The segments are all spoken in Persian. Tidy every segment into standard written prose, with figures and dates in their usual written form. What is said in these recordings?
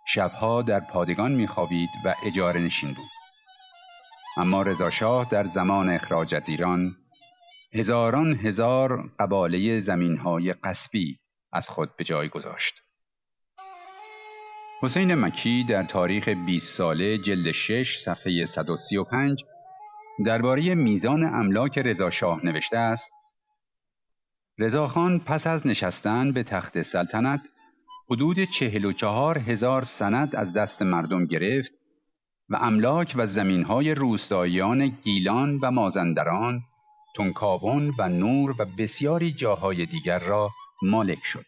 شبها در پادگان می‌خوابید و اجاره نشین بود. اما رضا شاه در زمان اخراج از ایران هزاران هزار قباله زمین‌های غصبی از خود به جای گذاشت. حسین مکی در تاریخ 20 ساله جلد 6 صفحه 135 درباره میزان املاک رضا شاه نوشته است: رضاخان پس از نشستن به تخت سلطنت حدود 44,000 سند از دست مردم گرفت و املاک و زمین‌های روستاییان گیلان و مازندران، تنکابن و نور و بسیاری جاهای دیگر را مالک شد.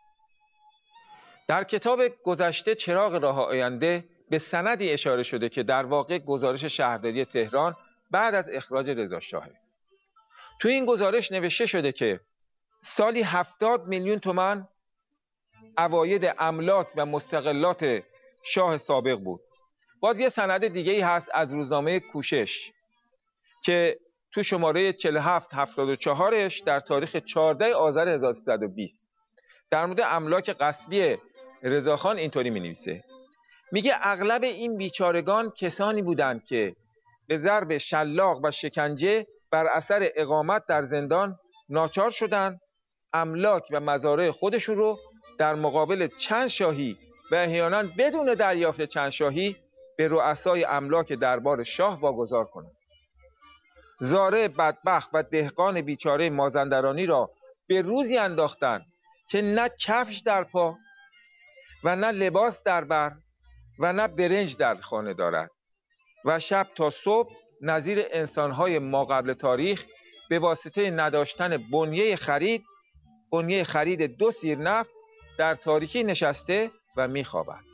در کتاب گذشته چراغ راه آینده به سندی اشاره شده که در واقع گزارش شهرداری تهران بعد از اخراج رضا شاهه. تو این گزارش نوشته شده که سالی 70 میلیون تومان عواید املاک و مستغلات شاه سابق بود. باز یه سند دیگه ای هست از روزنامه کوشش که تو شماره 4774ش در تاریخ 14 آذر 1320 در مورد املاک غصبی رضاخان اینطوری می‌نویسه. میگه اغلب این بیچارگان کسانی بودند که به ضرب شلاق و شکنجه بر اثر اقامت در زندان ناچار شدند املاک و مزارع خودشون رو در مقابل چند شاهی و احیانا بدون دریافت چند شاهی به رؤسای املاک دربار شاه واگذار کنند. زارع بدبخت و دهقان بیچاره مازندرانی را به روزی انداختند که نه کفش در پا و نه لباس در بر و نه برنج در خانه دارد و شب تا صبح نظیر انسانهای ما قبل تاریخ به واسطه نداشتن بنیه خرید 2 سیر نفت در تاریکی نشسته و میخوابند.